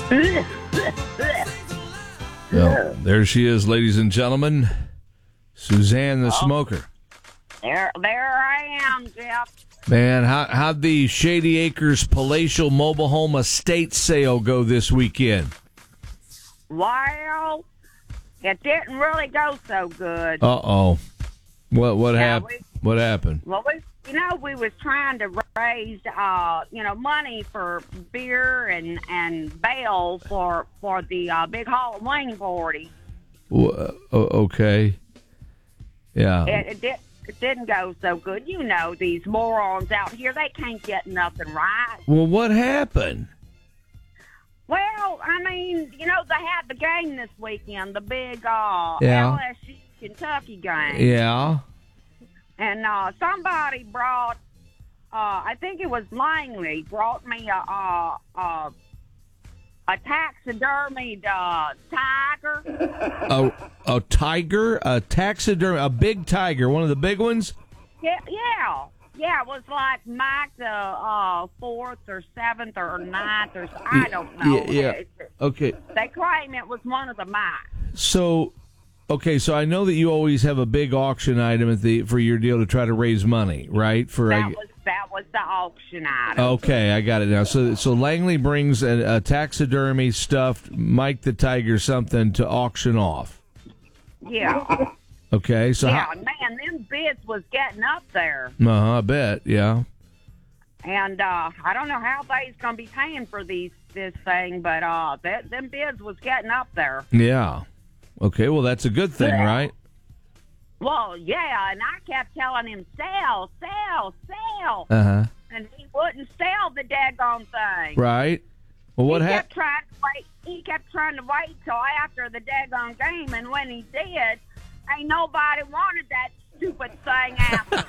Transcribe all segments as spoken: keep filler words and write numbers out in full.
Well, there she is, ladies and gentlemen. Suzanne the oh, Smoker. There, there I am, Jeff. Man, how, how'd the Shady Acres Palatial Mobile Home Estate sale go this weekend? Well, it didn't really go so good. Uh-oh. What what Yeah, happened? we- What happened? Well, we, you know, we was trying to raise, uh, you know, money for beer and and bail for for the uh, big Halloween party. Uh, okay. Yeah. It, it did. It didn't go so good. You know, these morons out here, they can't get nothing right. Well, what happened? Well, I mean, you know, they had the game this weekend, the big uh, Yeah. L S U Kentucky game. Yeah. And uh, somebody brought, uh, I think it was Langley, brought me a a, a, a taxidermied uh, tiger. A, a tiger? A taxidermy? A big tiger? One of the big ones? Yeah, yeah. Yeah, it was like Mike the uh, fourth or seventh or ninth or I don't know. Yeah, yeah. It- Okay. They claim it was one of the Mikes. So, okay, so I know that you always have a big auction item at the for your deal to try to raise money, right? For That a, was that was the auction item. Okay, I got it now. So, so Langley brings a, a taxidermy stuffed Mike the Tiger something to auction off. Yeah. Okay, so Yeah, how, man, them bids was getting up there. uh-huh, I bet, yeah. And uh, I don't know how they's going to be paying for these this thing, but uh, that, them bids was getting up there. Yeah. Okay, well, that's a good thing, Yeah. right? Well, yeah, and I kept telling him, sell, sell, sell. Uh-huh. And he wouldn't sell the daggone thing. Right. Well, what he happened? kept trying to wait. He kept trying to wait till after the daggone game, and when he did, ain't nobody wanted that stupid thing after.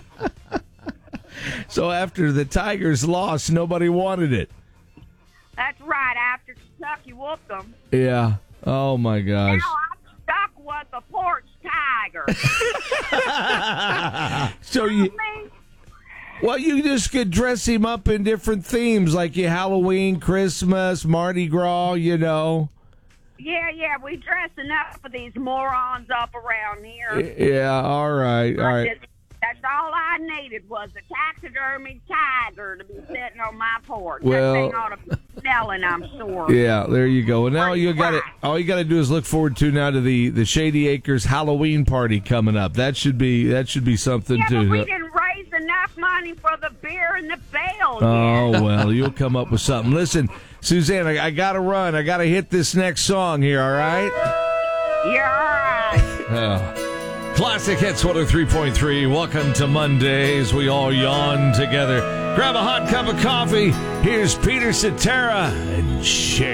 So after the Tigers lost, nobody wanted it. That's right, after Kentucky whooped them. Yeah. Oh, my gosh. Now I'm stuck with the porch tiger. So you... I mean, Well, you just could dress him up in different themes, like your Halloween, Christmas, Mardi Gras, you know. yeah, yeah, we dressing up for these morons up around here. Yeah, all right, all I right. just- that's all I needed was a taxidermy tiger to be sitting on my porch. Well- that thing ought to be smelling, I'm sure. Yeah, there you go. And now you got it. All you got to do is look forward to now to the, the Shady Acres Halloween party coming up. That should be that should be something Yeah, too. but we didn't raise enough money for the beer and the bail Oh, yet. well, you'll come up with something. Listen, Suzanne, I, I got to run. I got to hit this next song here, all right? You're all right. Oh. Classic Hits one oh three point three. Welcome to Mondays. We all yawn together. Grab a hot cup of coffee. Here's Peter Cetera and Cher.